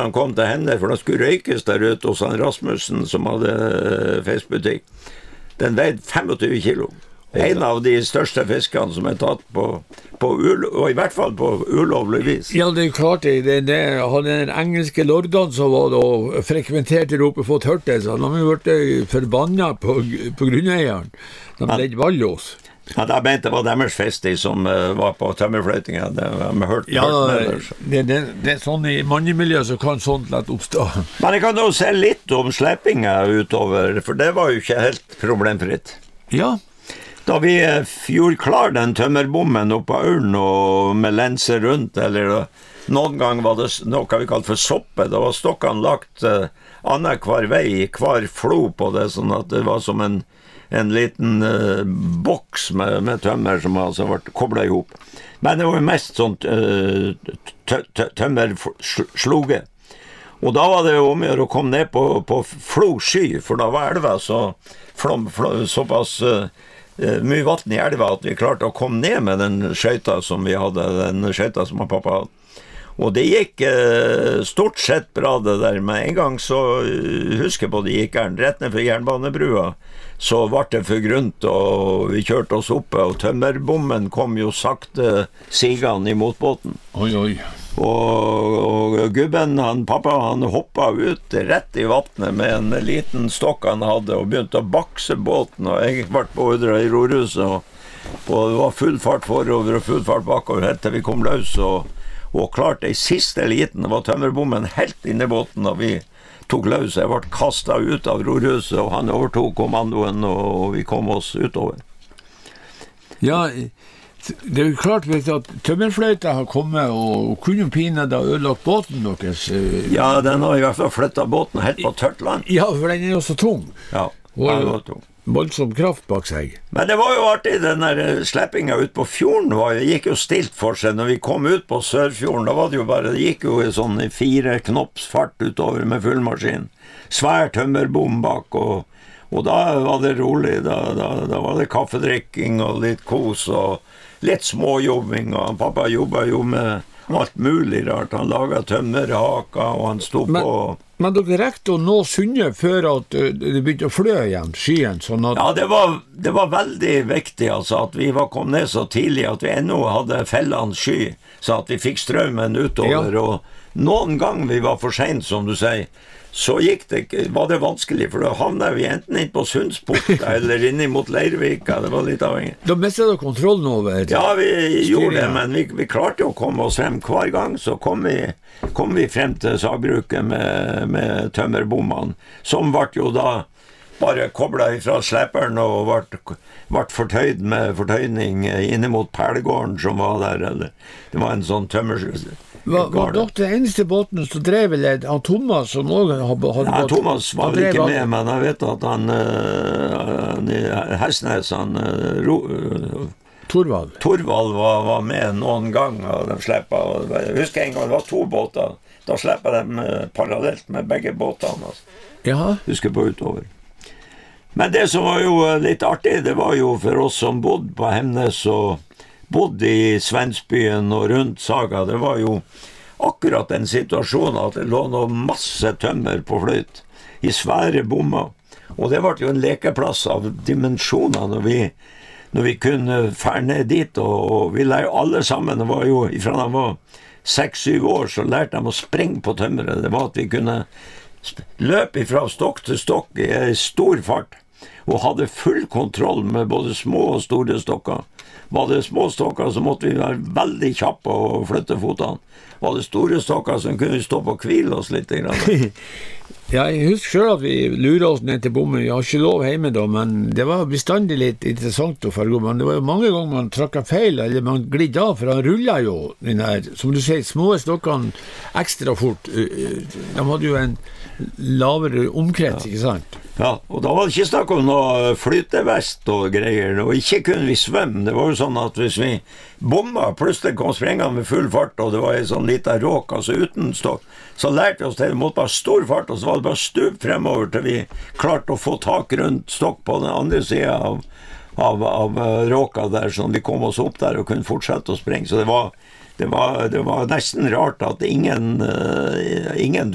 han kom til henne, for det skulle røykes der ute hos han Rasmussen, som hadde fiskbutikk. Den veide 25 kilo. En av de største fiskene som tatt på og i hvert fall på ulovlig vis. Ja, det klart det. Han den engelske lordene som var da frekventerte Ropefot hørte, så de har vært forbannet på grunneieren. De ble vallås. Ja, da mente det var deres feste som var på tømmerfløytingen. Det har vi hørt. Det sånn i mannemiljøet så kan sånt lett oppstå. Men jeg kan jo se litt om sleppinga utover, for det var jo ikke helt problemfritt. Ja. Da vi gjorde klar den tømmerbommen oppe på Ørn og med lenser rundt, eller noen gang var det noe vi kalte for soppe, da var stokkene lagt annet hver vei, hver flo på det, sånn at det var som en liten boks med tømmer som altså ble koblet ihop. Men det var jo mest sånt tømmersloge. Og da var det jo om å komme ned på flo sky, for da var elva så såpass mye vatten i elva at vi klarte å komme ned med den skøyta som vi hadde, den skøyta som pappa hadde. Og det gikk stort sett bra det der. Med en gang så husker jeg på det gikk rett ned for jernbanebrua, så var det for grunt, og vi kjørte oss oppe, og tømmerbommen kom jo sakte sigende imot båten. Oi. Og gubben, pappa, han hoppet ut rett i vattnet med en liten stokk han hadde, og begynte å bakse båten, og jeg ble beordret i rorhuset, og det var full fart forover og full fart bakover, helt til vi kom løs, og klart i siste liten var tømmerbommen helt inne i båten, og vi tok løs. Jeg ble kastet ut av rorhuset, og han overtok kommandoen, og vi kom oss utover. Ja, det er jo klart at tømmerfløyta har kommet, og kunne pinne da ødelagt båten deres. Ja, den har i hvert fall flyttet båten helt på tørt land. Ja, for den er jo så tung. Ja, den var tung. Voldsom kraft bak seg. Men det var jo artig, den der sleppinga ut på fjorden gikk jo stilt for seg. Når vi kom ut på Sørfjorden, da var det jo bare, det gikk jo i sånn 4 knops fart utover med fullmaskin. Svær tømmerbom bak, og da var det rolig. Da var det kaffedrikking og litt kos og litt småjobbing, og pappa jobbet jo med alt mulig rart. Han laget tømmerhaka, og han stod på... Men dere rekte å nå Sunne før at det begynte å flø igjen, skyen, sånn at... Ja, det var veldig viktig, altså, at vi var kommet ned så tidlig at vi ennå hadde fellene sky, så at vi fikk strømmen utover, og noen gang vi var for sent, som du sier, så var det vanskelig, for da havnet vi enten inn på Sundsport eller inn mot Leirvika, det var litt avhengig. Da mistet du kontrollen over? Ja, vi gjorde det, men vi klarte å komme oss frem hver gang, så kom vi frem til sagbruket med tømmerbommene, som ble jo da bare koblet fra slepperen og ble fortøyd med fortøyning inne mot Perlegården som var der, eller det var en sånn tømmer... Var dere den eneste båten som drev, eller han Thomas som også hadde Nei, Thomas var ikke med, men jeg vet at han Hestnes, Torvald var med noen gang, og de sleppet, jeg husker en gang det var 2 båter, da sleppet de parallelt med begge båtene, altså. Ja. Husker på utover. Men det som var jo litt artig, det var jo for oss som bodde på Hemnes og bodde i Svensbyen og rundt Saga, det var jo akkurat den situasjonen at det lå noe masse tømmer på fløyt i svære bommer, og det var jo en lekeplass av dimensjoner når vi kunne fære ned dit, og vi lærte alle sammen, det var jo fra da var 6-7 år, så lærte de å sprenge på tømmeret, det var at vi kunne løpe fra stokk til stokk i stor fart, og hadde full kontroll med både små og store stokker. Var det små stokker, så måtte vi være veldig kjappe og flytte fotene. Var det store stokker, så kunne vi stå på og hvile oss litt. Ja, jeg husker selv at vi lurer oss ned til bommen. Vi har ikke lov hjemme da, men det var bestandig litt interessant å følge. Men det var jo mange ganger man trakket feil, eller man glidde av, for han rullet jo den her, som du sier, små stokkene ekstra fort. De hadde jo en lavere omkrets, ikke sant? Ja, og da var det ikke snakk om noe flytevest og greier, og ikke kunne vi svømme. Det var jo sånn at hvis vi bomma, plutselig kom sprengene med full fart, og det var en sånn liten råk, altså uten stokk, så lærte vi oss til det mot bare stor fart, og så var det bare stup fremover til vi klarte å få tak rundt stokk på den andre siden av råka der, sånn vi kom oss opp der og kunne fortsette å sprenge. Så det var nesten rart at ingen